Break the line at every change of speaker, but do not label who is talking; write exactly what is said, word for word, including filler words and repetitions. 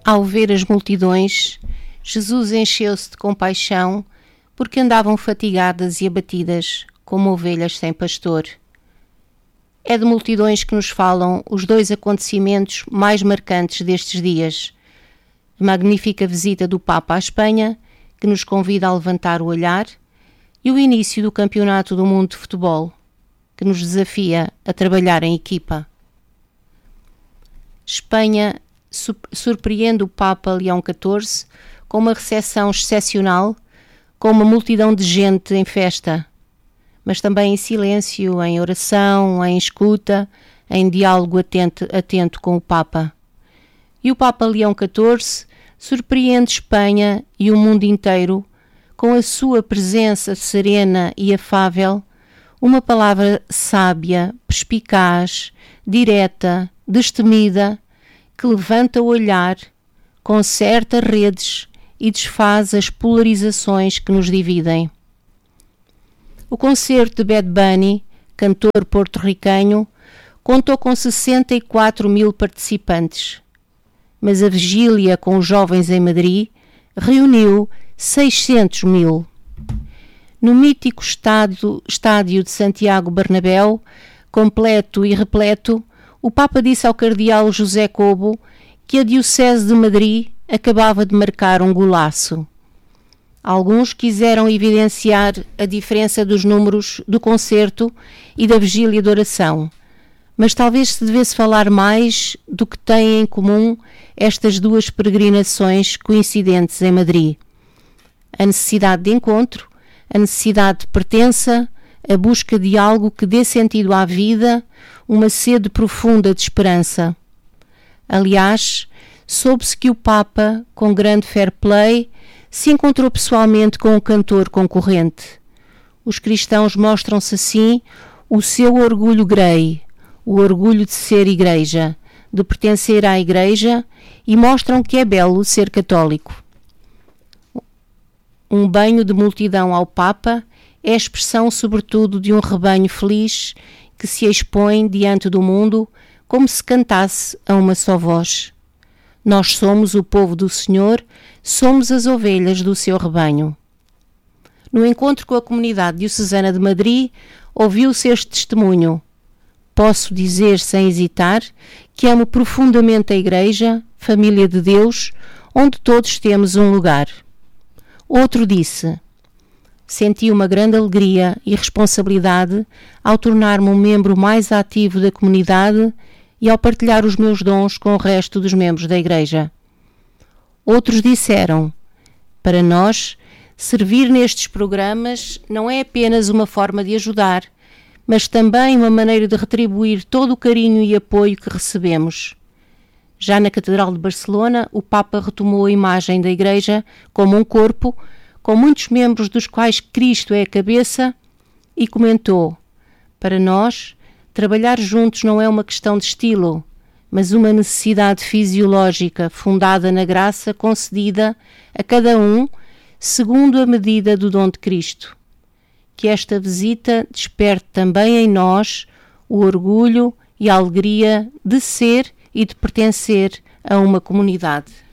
Ao ver as multidões, Jesus encheu-se de compaixão, porque andavam fatigadas e abatidas, como ovelhas sem pastor. É de multidões que nos falam os dois acontecimentos mais marcantes destes dias. A magnífica visita do Papa à Espanha, que nos convida a levantar o olhar, e o início do Campeonato do Mundo de Futebol, que nos desafia a trabalhar em equipa. Espanha surpreende o Papa Leão catorze com uma recepção excepcional, com uma multidão de gente em festa, mas também em silêncio, em oração, em escuta, em diálogo atento, atento com o Papa. E o Papa Leão catorze surpreende Espanha e o mundo inteiro com a sua presença serena e afável, uma palavra sábia, perspicaz, direta, destemida, que levanta o olhar, conserta redes e desfaz as polarizações que nos dividem. O concerto de Bad Bunny, cantor porto-ricanho, contou com sessenta e quatro mil participantes, mas a vigília com os jovens em Madrid reuniu seiscentos mil. No mítico estádio, estádio de Santiago Bernabéu, completo e repleto, o Papa disse ao cardeal José Cobo que a Diocese de Madrid acabava de marcar um golaço. Alguns quiseram evidenciar a diferença dos números do concerto e da vigília de oração, mas talvez se devesse falar mais do que têm em comum estas duas peregrinações coincidentes em Madrid. A necessidade de encontro, a necessidade de pertença, a busca de algo que dê sentido à vida, uma sede profunda de esperança. Aliás, soube-se que o Papa, com grande fair play, se encontrou pessoalmente com o cantor concorrente. Os cristãos mostram-se assim o seu orgulho grey, o orgulho de ser igreja, de pertencer à igreja, e mostram que é belo ser católico. Um banho de multidão ao Papa é a expressão sobretudo de um rebanho feliz que se expõe diante do mundo como se cantasse a uma só voz. Nós somos o povo do Senhor, somos as ovelhas do seu rebanho. No encontro com a comunidade diocesana de Madrid, ouviu-se este testemunho. Posso dizer sem hesitar que amo profundamente a Igreja, família de Deus, onde todos temos um lugar. Outro disse: senti uma grande alegria e responsabilidade ao tornar-me um membro mais ativo da comunidade e ao partilhar os meus dons com o resto dos membros da Igreja. Outros disseram: para nós, servir nestes programas não é apenas uma forma de ajudar, mas também uma maneira de retribuir todo o carinho e apoio que recebemos. Já na Catedral de Barcelona, o Papa retomou a imagem da Igreja como um corpo, com muitos membros dos quais Cristo é a cabeça, e comentou: para nós, trabalhar juntos não é uma questão de estilo, mas uma necessidade fisiológica fundada na graça concedida a cada um segundo a medida do dom de Cristo. Que esta visita desperte também em nós o orgulho e a alegria de ser e de pertencer a uma comunidade.